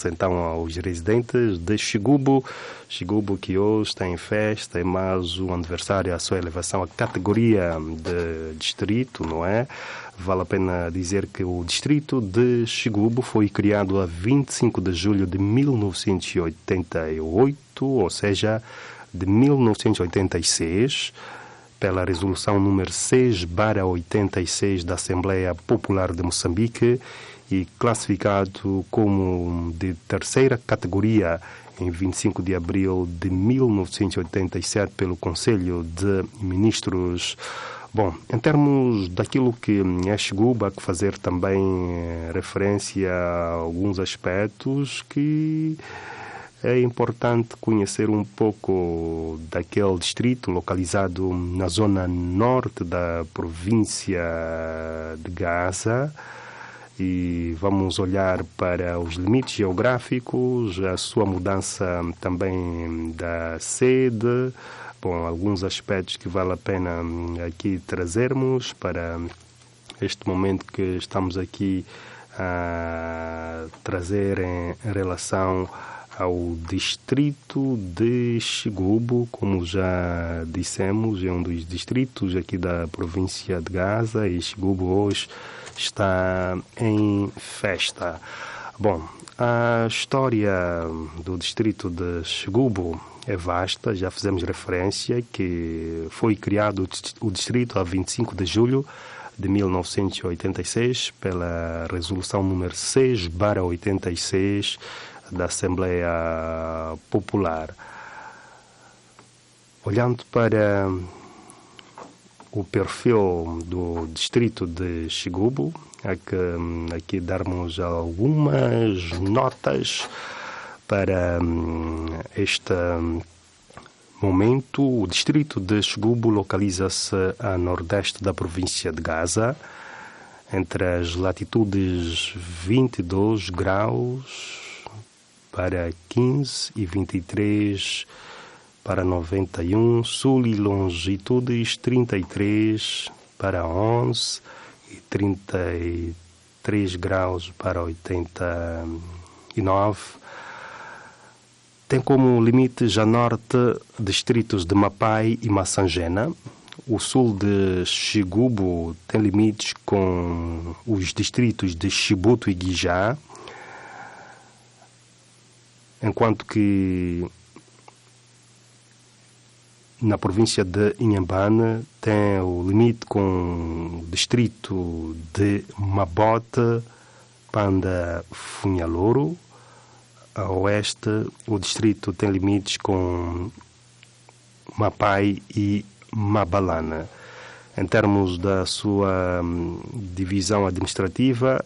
votos então aos residentes de Chigubo. Chigubo que hoje está em festa, é mais um aniversário à sua elevação à categoria de distrito, não é? Vale a pena dizer que o distrito de Chigubo foi criado a 25 de julho de 1988, ou seja, de 1986, pela resolução número 6/86 da Assembleia Popular de Moçambique e classificado como de terceira categoria em 25 de abril de 1987 pelo Conselho de Ministros. Bom, em termos daquilo que é Chigubo, há que fazer também referência a alguns aspectos que é importante conhecer um pouco daquele distrito localizado na zona norte da província de Gaza. E vamos olhar para os limites geográficos, a sua mudança também da sede. Bom, alguns aspectos que vale a pena aqui trazermos para este momento que estamos aqui a trazer em relação ao distrito de Chigubo. Como já dissemos, é um dos distritos aqui da província de Gaza e Chigubo hoje está em festa. Bom, a história do distrito de Chigubo é vasta, já fizemos referência que foi criado o distrito a 25 de julho de 1986 pela resolução número 6/86 da Assembleia Popular. Olhando para o perfil do distrito de Chigubo, há que aqui darmos algumas notas para este momento. O distrito de Chigubo localiza-se a nordeste da província de Gaza, entre as latitudes 22 graus para 15 e 23 para 91, sul e longitudes 33 para 11 e 33 graus para 89. Tem como limites a norte distritos de Mapai e Massangena. O sul de Chigubo tem limites com os distritos de Chibuto e Guijá, enquanto que na província de Inhambane tem o limite com o distrito de Mabote, Panda, Funhalouro. A oeste, o distrito tem limites com Mapai e Mabalana. Em termos da sua divisão administrativa,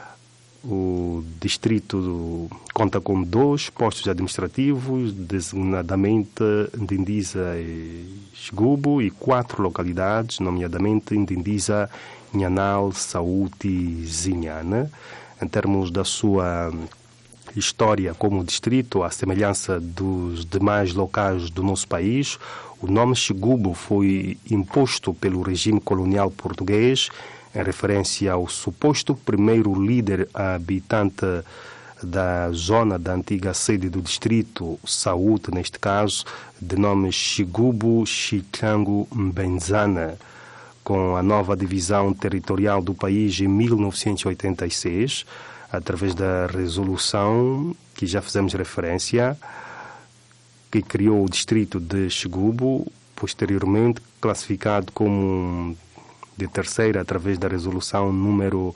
o distrito conta com 2 postos administrativos, designadamente Ndindiza e Chigubo, e 4 localidades, nomeadamente Ndindiza, Nhanal, Saúde e Zinhana. Em termos da sua história como distrito, à semelhança dos demais locais do nosso país, o nome Chigubo foi imposto pelo regime colonial português em referência ao suposto primeiro líder habitante da zona da antiga sede do distrito, Saúde, neste caso, de nome Chigubo Chichango Mbenzana. Com a nova divisão territorial do país em 1986, através da resolução que já fizemos referência, que criou o distrito de Chigubo, posteriormente classificado como de terceira através da resolução número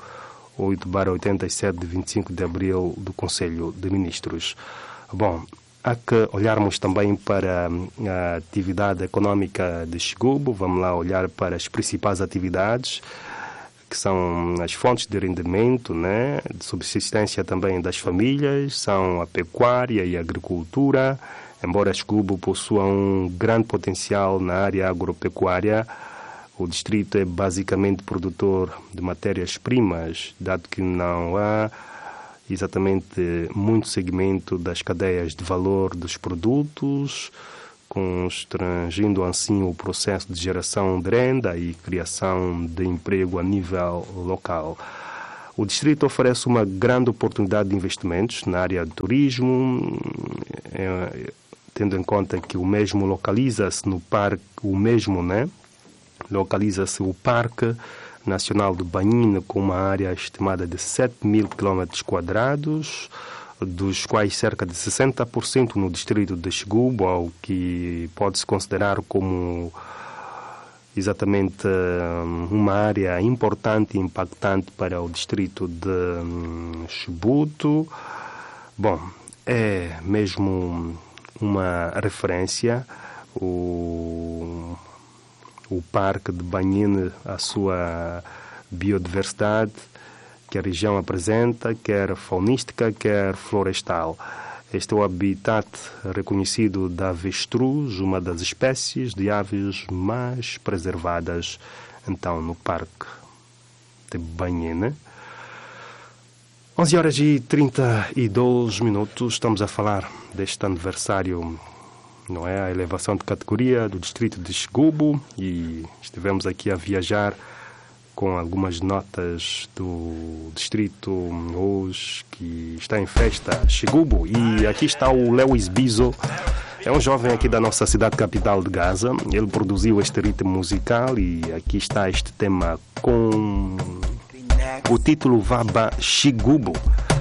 8/87 de 25 de abril do Conselho de Ministros. Bom, há que olharmos também para a atividade econômica de Chigubo. Vamos lá olhar para as principais atividades, que são as fontes de rendimento, né, de subsistência também das famílias, são a pecuária e a agricultura. Embora Chigubo possua um grande potencial na área agropecuária, o distrito é basicamente produtor de matérias-primas, dado que não há exatamente muito segmento das cadeias de valor dos produtos, constrangindo assim o processo de geração de renda e criação de emprego a nível local. O distrito oferece uma grande oportunidade de investimentos na área do turismo, tendo em conta que o mesmo localiza-se no parque, localiza-se o Parque Nacional de Banhine, com uma área estimada de 7.000 km², dos quais cerca de 60% no distrito de Xigubo, o que pode-se considerar como exatamente uma área importante e impactante para o distrito de Chibuto. Bom, é mesmo uma referência o Parque de Banhine, a sua biodiversidade que a região apresenta, quer faunística, quer florestal. Este é o habitat reconhecido da avestruz, uma das espécies de aves mais preservadas, então, no Parque de Banhine. 11h32, estamos a falar deste aniversário, não é? A elevação de categoria do distrito de Xigubo, e estivemos aqui a viajar com algumas notas do distrito hoje que está em festa, Xigubo. E aqui está o Lewis Bizo, é um jovem aqui da nossa cidade capital de Gaza. Ele produziu este ritmo musical e aqui está este tema com o título Vaba Xigubo.